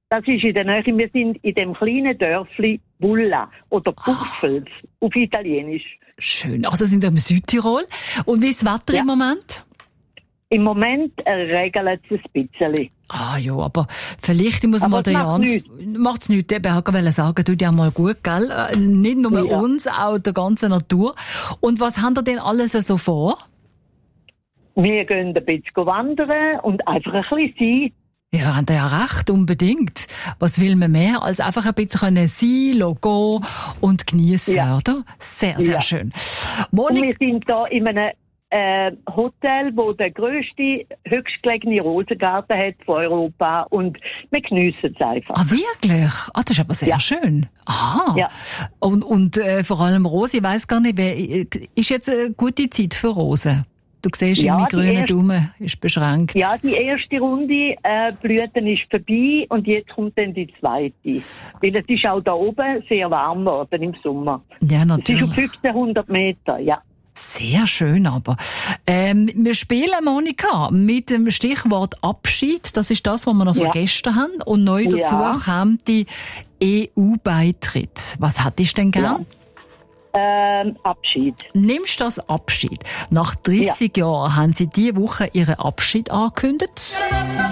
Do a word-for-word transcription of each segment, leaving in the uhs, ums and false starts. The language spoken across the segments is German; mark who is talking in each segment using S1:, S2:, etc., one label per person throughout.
S1: Das ist in der Nähe. Wir sind in dem kleinen Dörfli Bulla oder Buffels ah. auf Italienisch.
S2: Schön. Also sind wir im Südtirol. Und wie ist das Wetter ja. im Moment?
S1: Im Moment regelt es ein bisschen.
S2: Ah ja, aber vielleicht muss aber mal der Jan... Macht es nichts. Ich wollte sagen, tut ja mal gut, gell? Nicht nur ja. uns, auch der ganzen Natur. Und was haben ihr denn alles so vor?
S1: Wir gehen ein bisschen wandern und einfach ein bisschen sein.
S2: Ja, habt ihr ja recht, unbedingt. Was will man mehr, als einfach ein bisschen sein, gehen und geniessen, ja. oder? Sehr, sehr ja. schön.
S1: Monik- und wir sind hier in einem äh, Hotel, wo der grösste, höchstgelegene Rosengarten hat von Europa und wir geniessen es einfach.
S2: Ah, wirklich? Ah, das ist aber sehr
S1: ja.
S2: schön. Aha.
S1: Ja.
S2: Und, und äh, vor allem Rosen, ich weiss gar nicht, wer, ist jetzt eine gute Zeit für Rosen? Du siehst, ja, mein grüner Daumen ist beschränkt.
S1: Ja, die erste Runde äh, Blüten ist vorbei und jetzt kommt dann die zweite. Weil es ist auch da oben sehr warm geworden im Sommer.
S2: Ja, natürlich.
S1: Es ist auf fünfzehnhundert Meter, ja.
S2: Sehr schön aber. Ähm, wir spielen, Monika, mit dem Stichwort Abschied. Das ist das, was wir noch ja. vergessen haben. Und neu dazu ja. kam die E U-Beitritt. Was hättest du denn gern?
S1: Ja. Ähm, Abschied.
S2: Nimmst du das Abschied? Nach dreissig ja. Jahren haben Sie diese Woche Ihren Abschied angekündigt.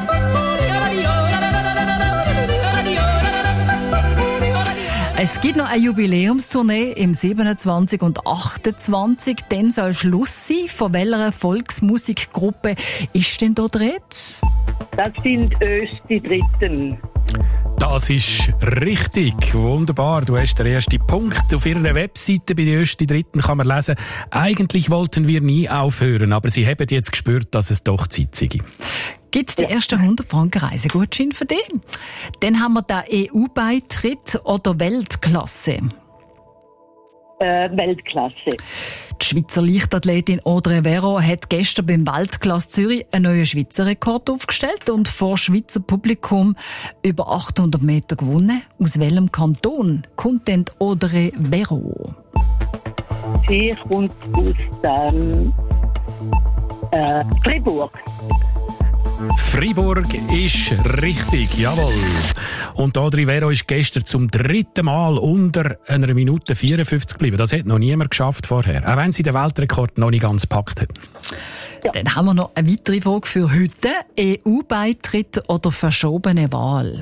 S2: Es gibt noch eine Jubiläumstournee im siebenundzwanzig und achtundzwanzig. Dann soll Schluss sein. Von welcher Volksmusikgruppe ist denn da die Rede?
S1: Das sind uns die Dritten.
S3: Das ist richtig. Wunderbar. Du hast den ersten Punkt. Auf ihrer Webseite bei den ersten Dritten kann man lesen, eigentlich wollten wir nie aufhören, aber sie haben jetzt gespürt, dass es doch Zeit sei.
S2: Gibt es die ja. ersten hundert Franken Reisegutschein für dich? Dann haben wir den E U-Beitritt oder Weltklasse.
S1: Äh, Weltklasse.
S2: Die Schweizer Leichtathletin Audrey Vero hat gestern beim Weltklasse Zürich einen neuen Schweizer Rekord aufgestellt und vor Schweizer Publikum über achthundert Meter gewonnen. Aus welchem Kanton kommt denn Audrey Vero?
S1: Sie kommt aus ähm, äh, Fribourg.
S3: Fribourg ist richtig, jawohl. Und Audrey Vero ist gestern zum dritten Mal unter einer Minute vierundfünfzig geblieben. Das hat noch niemand geschafft vorher, auch wenn sie den Weltrekord noch nicht ganz gepackt hat.
S2: Ja. Dann haben wir noch eine weitere Frage für heute. E U-Beitritt oder verschobene Wahl?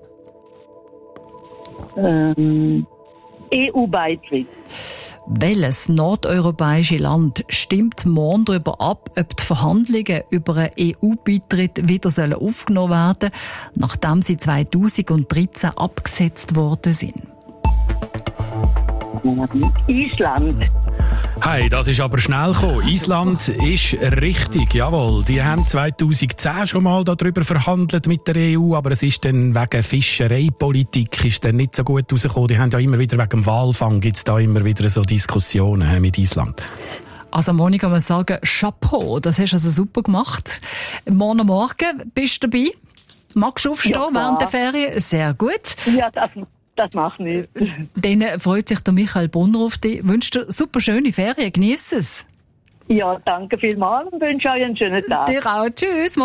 S1: Ähm, E U-Beitritt.
S2: Welches nordeuropäische Land stimmt morgen darüber ab, ob die Verhandlungen über einen E U-Beitritt wieder aufgenommen werden sollen, nachdem sie zweitausenddreizehn abgesetzt worden sind?
S1: Island.
S3: Hey, das ist aber schnell gekommen. Island ist richtig, jawohl. Die haben zweitausendzehn schon mal darüber verhandelt mit der E U, aber es ist dann wegen Fischereipolitik ist dann nicht so gut rausgekommen. Die haben ja immer wieder wegen dem Walfang gibt's da immer wieder so Diskussionen mit Island.
S2: Also Monika, muss sagen, Chapeau, das hast du also super gemacht. Morgen Morgen bist du dabei. Magst du aufstehen ja, während der Ferien? Sehr gut.
S1: Ja, das Das macht nichts.
S2: Dann freut sich der Michael Brunner auf dich. Wünscht dir super schöne Ferien. Genieß es.
S1: Ja, danke vielmals und wünsche euch einen schönen Tag.
S2: Dir auch. Tschüss.